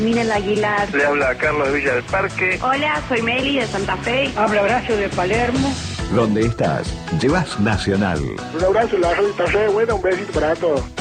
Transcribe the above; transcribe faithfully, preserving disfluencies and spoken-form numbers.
Miren Aguilar. Le habla Carlos de Villa del Parque. Hola, soy Meli de Santa Fe. Habla Horacio de Palermo. Donde estás, llevas Nacional. Un abrazo, la radio está re buena, un besito para todos.